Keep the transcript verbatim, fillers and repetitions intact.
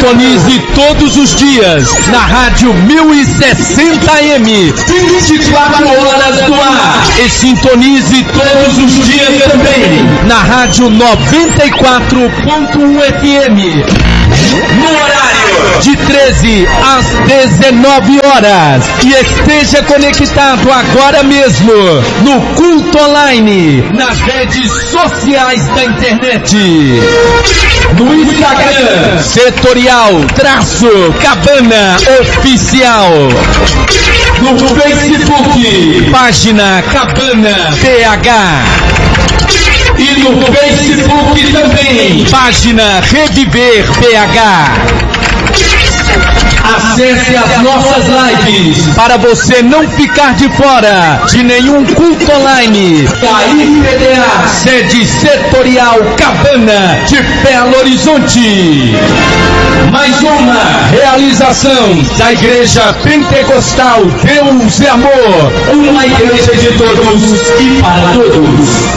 Sintonize todos os dias na Rádio mil e sessenta M, vinte e quatro horas no ar. E sintonize todos os dias também na Rádio noventa e quatro ponto um F M, no horário de treze às dezenove horas. E esteja conectado agora mesmo no Culto Online, nas redes sociais da internet. No Instagram, Setorial Traço Cabana Oficial. No Facebook, página Cabana P H. E no Facebook também, página Reviver P H. Acesse as nossas lives para você não ficar de fora de nenhum culto online da I P D A, sede Setorial Cabana de Belo Horizonte. Mais uma realização da Igreja Pentecostal Deus e Amor, uma igreja de todos e para todos.